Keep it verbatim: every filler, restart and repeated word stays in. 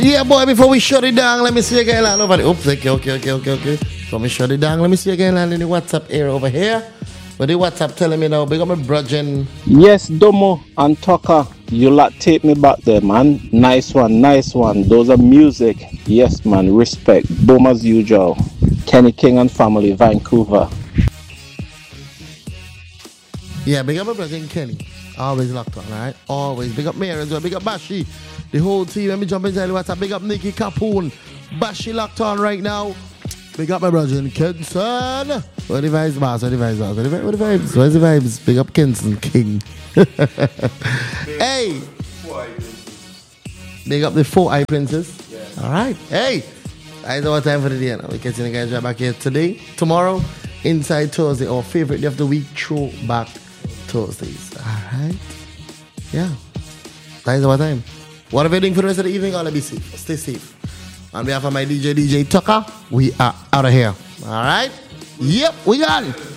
Yeah, boy, before we shut it down, let me see again. Nobody. Oops, okay, okay, okay, okay, okay. Before we shut it down, let me see again in the WhatsApp area over here. But the WhatsApp telling me now, big up my brudging. Yes, Domo and Tucker, you lot take me back there, man. Nice one, nice one. Those are music. Yes, man, respect. Boom as usual. Kenny King and family, Vancouver. Yeah, big up my brother Kenny. Always locked on, right? Always. Big up Mary as well. Big up Bashi. The whole team. Let me jump into the WhatsApp. Big up Nicky Capoon. Bashi locked on right now. Big up my brother Kenson. What the vibes, boss? What the vibes, boss? What the vibes? What the vibes? What's the vibes? Big up Kenson King. Hey. Big up the four eye princess. Yeah. All right. Hey. That's our time for the day now. We catching the guys right back here today, tomorrow, Inside Thursday, our favorite day of the week, Throwback Thursdays. All right. Yeah. That is our time. What are we doing for the rest of the evening? All right, be safe. Stay safe. On behalf of my D J, D J Tucker, we are out of here. All right? Yep, we got it.